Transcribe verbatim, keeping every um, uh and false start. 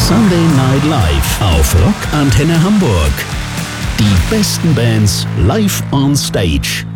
Sunday Night Live auf Rock Antenne Hamburg. Die besten Bands live on stage.